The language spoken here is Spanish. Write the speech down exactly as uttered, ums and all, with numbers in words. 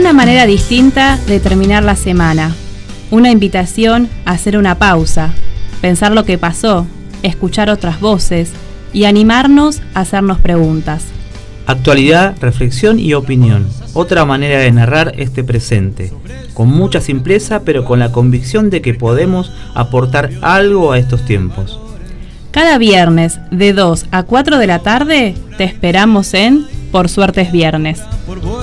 Una manera distinta de terminar la semana. Una invitación a hacer una pausa, pensar lo que pasó, escuchar otras voces y animarnos a hacernos preguntas. Actualidad, reflexión y opinión. Otra manera de narrar este presente. Con mucha simpleza, pero con la convicción de que podemos aportar algo a estos tiempos. Cada viernes, de dos a cuatro de la tarde, te esperamos en Por Suerte es Viernes.